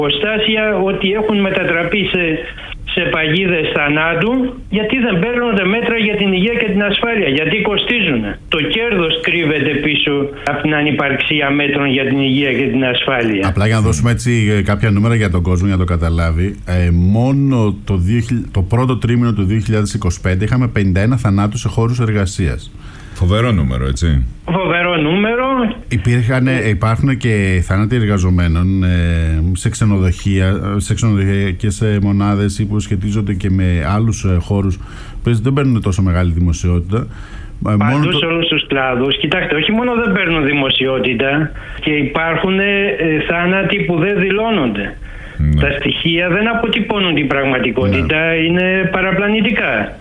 Εργοστάσια ότι έχουν μετατραπεί σε παγίδες θανάτου, γιατί δεν παίρνονται μέτρα για την υγεία και την ασφάλεια, γιατί κοστίζουν. Το κέρδος κρύβεται πίσω από την ανυπαρξία μέτρων για την υγεία και την ασφάλεια. Απλά για να δώσουμε έτσι κάποια νούμερα για τον κόσμο, για να το καταλάβει, μόνο το πρώτο τρίμηνο του 2025 είχαμε 51 θανάτους σε χώρους εργασίας. Φοβερό νούμερο, έτσι. Φοβερό νούμερο. Υπάρχουν και θάνατοι εργαζομένων σε ξενοδοχεία, σε ξενοδοχειακές μονάδες που σχετίζονται και με άλλους χώρους που δεν παίρνουν τόσο μεγάλη δημοσιότητα. Παντού σε όλους τους κλάδους. Κοιτάξτε, όχι μόνο δεν παίρνουν δημοσιότητα, και υπάρχουν θάνατοι που δεν δηλώνονται. Ναι. Τα στοιχεία δεν αποτυπώνουν την πραγματικότητα, ναι. Είναι παραπλανητικά.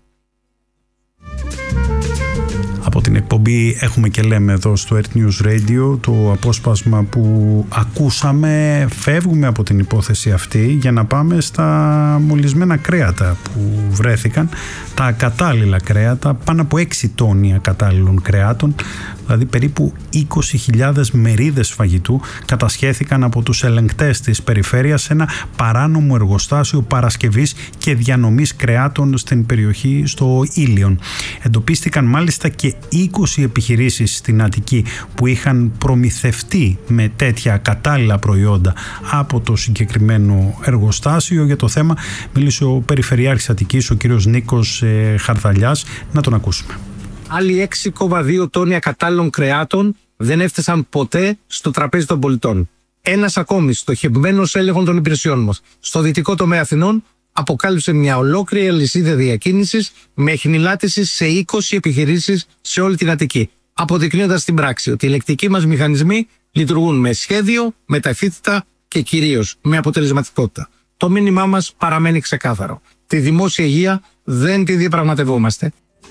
Από την εκπομπή Έχουμε και Λέμε εδώ στο Earth News Radio, το απόσπασμα που ακούσαμε, φεύγουμε από την υπόθεση αυτή για να πάμε στα μολυσμένα κρέατα που βρέθηκαν, τα ακατάλληλα κρέατα, πάνω από 6 τόνοι ακατάλληλων κρεάτων, δηλαδή περίπου 20.000 μερίδες φαγητού κατασχέθηκαν από τους ελεγκτές της περιφέρειας σε ένα παράνομο εργοστάσιο παρασκευής και διανομής κρεάτων στην περιοχή στο Ήλιον. Εντοπίστηκαν μάλιστα και 20 επιχειρήσεις στην Αττική που είχαν προμηθευτεί με τέτοια κατάλληλα προϊόντα από το συγκεκριμένο εργοστάσιο. Για το θέμα μίλησε ο Περιφερειάρχης Αττικής, ο κύριος Νίκος Χαρδαλιάς. Να τον ακούσουμε. Άλλοι 6,2 τόνοι ακατάλληλων κρεάτων δεν έφτασαν ποτέ στο τραπέζι των πολιτών. Ένας ακόμη στοχευμένος έλεγχος των υπηρεσιών μας στο δυτικό τομέα Αθηνών αποκάλυψε μια ολόκληρη αλυσίδα διακίνησης με εχνηλάτηση σε 20 επιχειρήσεις σε όλη την Αττική, αποδεικνύοντας στην πράξη ότι οι ελεκτικοί μας μηχανισμοί λειτουργούν με σχέδιο, με ταχύτητα και κυρίως με αποτελεσματικότητα. Το μήνυμά μας παραμένει ξεκάθαρο. Τη δημόσια υγεία δεν τη διαπραγματευόμαστε.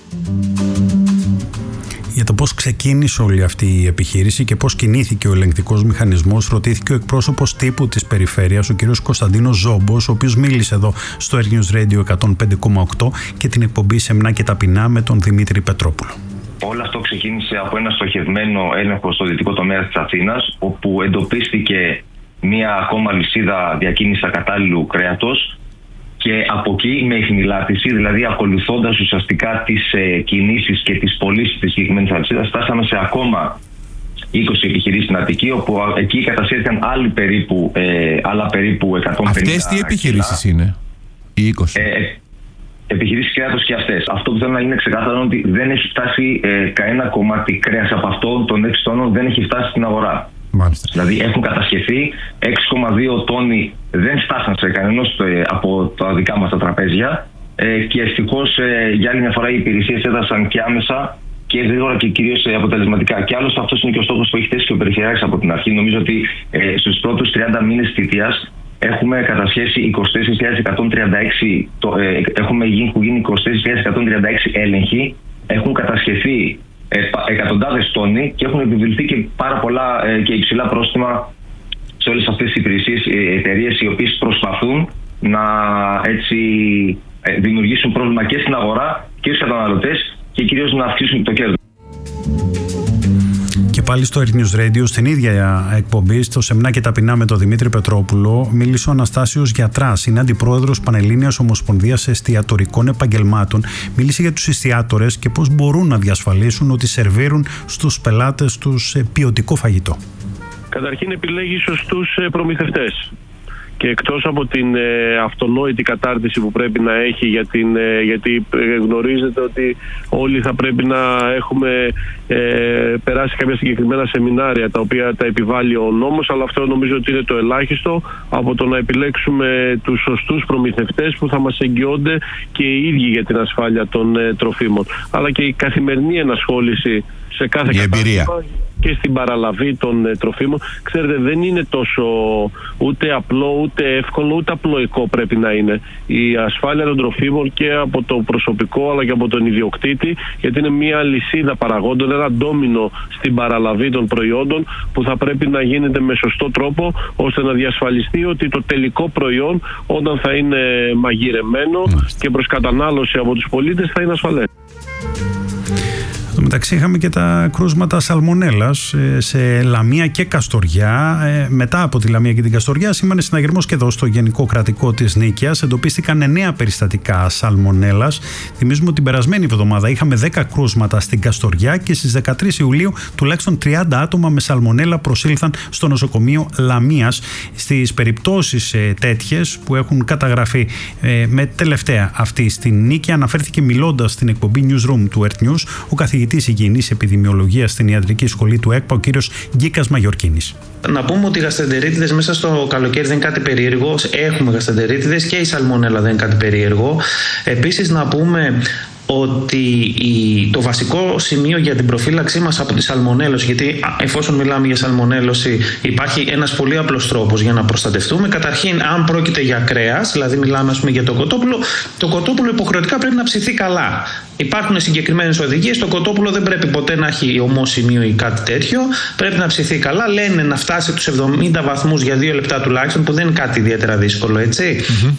Για το πώς ξεκίνησε όλη αυτή η επιχείρηση και πώς κινήθηκε ο ελεγκτικός μηχανισμός, ρωτήθηκε ο εκπρόσωπος τύπου της περιφέρειας, ο κ. Κωνσταντίνος Ζόμπος, ο οποίος μίλησε εδώ στο Air News Radio 105,8 και την εκπομπή Σεμνά και Ταπεινά με τον Δημήτρη Πετρόπουλο. Όλο αυτό ξεκίνησε από ένα στοχευμένο έλεγχο στο δυτικό τομέα της Αθήνας, όπου εντοπίστηκε μία ακόμα λυσίδα διακίνησης ακατάλληλου κρέατος. Και από εκεί με εχνηλάτηση, δηλαδή ακολουθώντας ουσιαστικά τις κινήσεις και τις πωλήσεις της συγκεκριμένης αλυσίδας, φτάσαμε σε ακόμα 20 επιχειρήσεις στην Αττική, όπου εκεί κατασχέθηκαν άλλα περίπου 150. Αυτές τι επιχειρήσεις είναι, οι 20? Επιχειρήσεις κρέατος και αυτές. Αυτό που θέλω να είναι ξεκάθαρο είναι ότι δεν έχει φτάσει κανένα κομμάτι κρέας από αυτό των 6 τόνων, δεν έχει φτάσει στην αγορά. Μάλιστα. Δηλαδή έχουν κατασχεθεί 6,2 τόνοι, δεν φτάσαν σε κανένας από τα δικά μας τα τραπέζια και ευτυχώς για άλλη μια φορά οι υπηρεσίες έδωσαν και άμεσα και γρήγορα και κυρίως αποτελεσματικά. Και άλλωστε αυτός είναι και ο στόχος που έχει θέσει και ο Περιφερειάρχης από την αρχή. Νομίζω ότι στους πρώτους 30 μήνες θητείας έχουμε κατασχέσει 24.136, έχουν γίνει 24.136 έλεγχοι, έχουν κατασχεθεί εκατοντάδες τόνοι και έχουν επιβληθεί και πάρα πολλά και υψηλά πρόστιμα σε όλες αυτές τις υπηρεσίες, εταιρείες οι οποίες προσπαθούν να έτσι δημιουργήσουν πρόβλημα και στην αγορά και στους καταναλωτές και κυρίως να αυξήσουν το κέρδος. Και πάλι στο Air News Radio, στην ίδια εκπομπή, στο Σεμνά και Ταπεινά με τον Δημήτρη Πετρόπουλο, μίλησε ο Αναστάσιος Γιατράς, είναι αντιπρόεδρος Πανελλήνιας Ομοσπονδίας Εστιατορικών Επαγγελμάτων. Μίλησε για τους εστιατόρες και πώς μπορούν να διασφαλίσουν ότι σερβίρουν στους πελάτες τους ποιοτικό φαγητό. Καταρχήν επιλέγει σωστούς προμηθευτές. Και εκτός από την αυτονόητη κατάρτιση που πρέπει να έχει γιατί γνωρίζετε ότι όλοι θα πρέπει να έχουμε περάσει κάποια συγκεκριμένα σεμινάρια τα οποία τα επιβάλλει ο νόμος, αλλά αυτό νομίζω ότι είναι το ελάχιστο από το να επιλέξουμε τους σωστούς προμηθευτές που θα μας εγγυώνται και οι ίδιοι για την ασφάλεια των τροφίμων, αλλά και η καθημερινή ενασχόληση σε κάθε κατάστημα και στην παραλαβή των τροφίμων. Ξέρετε, δεν είναι τόσο ούτε απλό, ούτε εύκολο, ούτε απλοϊκό πρέπει να είναι η ασφάλεια των τροφίμων και από το προσωπικό αλλά και από τον ιδιοκτήτη, γιατί είναι μια λυσίδα παραγόντων, ένα ντόμινο στην παραλαβή των προϊόντων που θα πρέπει να γίνεται με σωστό τρόπο ώστε να διασφαλιστεί ότι το τελικό προϊόν όταν θα είναι μαγειρεμένο και προς κατανάλωση από τους πολίτες θα είναι ασφαλές. μεταξύ είχαμε και τα κρούσματα σαλμονέλας σε Λαμία και Καστοριά. Μετά από τη Λαμία και την Καστοριά σήμανε συναγερμός και εδώ στο Γενικό Κρατικό της Νίκαιας. Εντοπίστηκαν 9 περιστατικά σαλμονέλας. Θυμίζουμε ότι την περασμένη εβδομάδα είχαμε 10 κρούσματα στην Καστοριά και στις 13 Ιουλίου τουλάχιστον 30 άτομα με σαλμονέλα προσήλθαν στο νοσοκομείο Λαμίας. Στις περιπτώσεις τέτοιες που έχουν καταγραφεί με τελευταία αυτή στην Νίκαια, αναφέρθηκε μιλώντας στην εκπομπή Newsroom του Earth News ο καθηγητής υγιεινής επιδημιολογίας στην Ιατρική Σχολή του ΕΚΠΑ, ο κύριος Γκίκας Μαγιορκίνης. Να πούμε ότι οι γαστρεντερίτιδες μέσα στο καλοκαίρι δεν είναι κάτι περίεργο. Έχουμε γαστρεντερίτιδες και η σαλμονέλα δεν είναι κάτι περίεργο. Επίσης να πούμε ότι το βασικό σημείο για την προφύλαξή μας από τη σαλμονέλωση, γιατί εφόσον μιλάμε για σαλμονέλωση υπάρχει ένας πολύ απλός τρόπος για να προστατευτούμε. Καταρχήν, αν πρόκειται για κρέας, δηλαδή μιλάμε ας πούμε για το κοτόπουλο υποχρεωτικά πρέπει να ψηθεί καλά. Υπάρχουν συγκεκριμένες οδηγίες, το κοτόπουλο δεν πρέπει ποτέ να έχει ομό σημείο ή κάτι τέτοιο, πρέπει να ψηθεί καλά, λένε να φτάσει τους 70 βαθμούς για 2 λεπτά τουλάχιστον, που δεν είναι κάτι ιδιαίτερα δύσκολο, έτσι.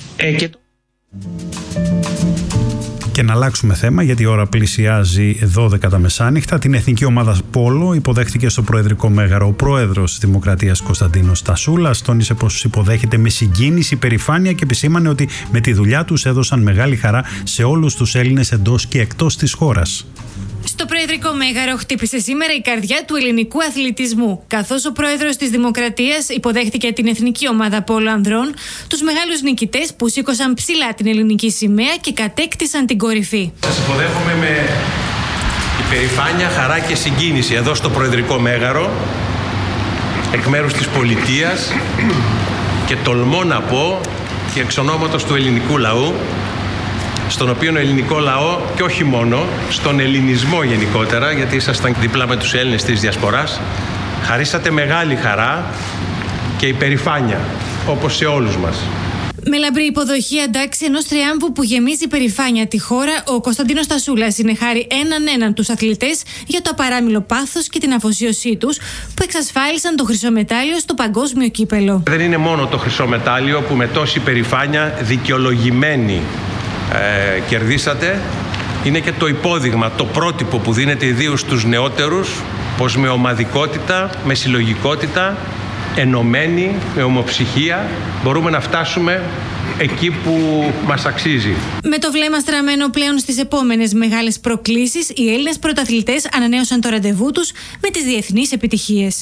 Και να αλλάξουμε θέμα, γιατί η ώρα πλησιάζει 12 τα μεσάνυχτα. Την εθνική ομάδα Πόλο υποδέχτηκε στο Προεδρικό Μέγαρο ο πρόεδρος της Δημοκρατίας Κωνσταντίνος Τασούλας. Τόνισε πως υποδέχεται με συγκίνηση, περηφάνεια και επισήμανε ότι με τη δουλειά τους έδωσαν μεγάλη χαρά σε όλους τους Έλληνες εντός και εκτός της χώρας. Στο Προεδρικό Μέγαρο χτύπησε σήμερα η καρδιά του ελληνικού αθλητισμού, καθώς ο πρόεδρος της Δημοκρατίας υποδέχτηκε την εθνική ομάδα Πόλο ανδρών, τους μεγάλους νικητές που σήκωσαν ψηλά την ελληνική σημαία και κατέκτησαν την κορυφή. Σας υποδέχομαι με υπερηφάνεια, χαρά και συγκίνηση εδώ στο Προεδρικό Μέγαρο, εκ μέρους της πολιτείας, και τολμώ να πω και εξ ονόματος του ελληνικού λαού, στον οποίο ελληνικό λαό, και όχι μόνο, στον ελληνισμό γενικότερα, γιατί ήσασταν δίπλα με τους Έλληνες της Διασποράς, χαρίσατε μεγάλη χαρά και υπερηφάνεια, όπως σε όλους μας. Με λαμπρή υποδοχή αντάξει ενός τριάμβου που γεμίζει υπερηφάνεια τη χώρα, ο Κωνσταντίνος Τασούλας συνεχάρει έναν τους αθλητές για το απαράμιλο πάθος και την αφοσίωσή τους που εξασφάλισαν το χρυσό μετάλλιο στο παγκόσμιο κύπελο. Δεν είναι μόνο το χρυσό μετάλλιο που με τόση υπερηφάνεια δικαιολογημένη κερδίσατε, είναι και το υπόδειγμα, το πρότυπο που δίνεται ιδίως στους νεότερους, πως με ομαδικότητα, με συλλογικότητα, ενωμένοι, με ομοψυχία μπορούμε να φτάσουμε εκεί που μας αξίζει. Με το βλέμμα στραμμένο πλέον στις επόμενες μεγάλες προκλήσεις, οι Έλληνες πρωταθλητές ανανέωσαν το ραντεβού τους με τις διεθνείς επιτυχίες.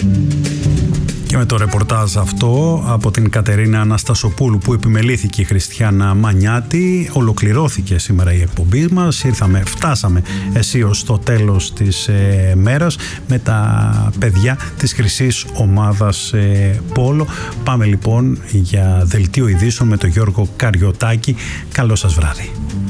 Και με το ρεπορτάζ αυτό από την Κατερίνα Αναστασοπούλου που επιμελήθηκε η Χριστιάνα Μανιάτη, ολοκληρώθηκε σήμερα η εκπομπή μας. Φτάσαμε αισίως στο τέλος της μέρας με τα παιδιά της χρυσής ομάδας Πόλο. Πάμε λοιπόν για δελτίο ειδήσεων με τον Γιώργο Καριωτάκη. Καλό σας βράδυ.